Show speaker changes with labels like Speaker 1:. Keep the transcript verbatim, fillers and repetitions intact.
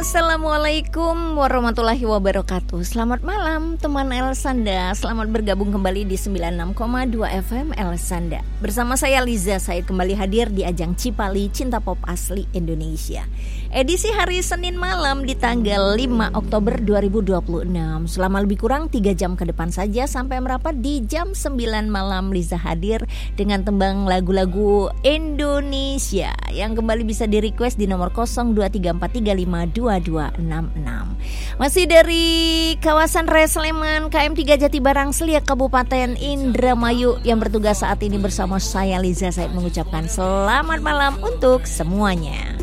Speaker 1: Assalamualaikum warahmatullahi wabarakatuh. Selamat malam teman Elsanda. Selamat bergabung kembali di sembilan puluh enam koma dua F M Elsanda. Bersama saya Liza Said kembali hadir di ajang Cipali Cinta Pop Asli Indonesia. Edisi hari Senin malam di tanggal lima Oktober dua ribu dua puluh enam. Selama lebih kurang tiga jam ke depan saja sampai merapat di jam sembilan malam, Liza hadir dengan tembang lagu-lagu Indonesia yang kembali bisa di-request di nomor nol dua tiga empat tiga lima dua dua enam enam. Masih dari kawasan Raya Sleman, K M tiga Jatibarang Seliak, Kabupaten Indramayu, yang bertugas saat ini bersama saya Liza Said mengucapkan selamat malam untuk semuanya.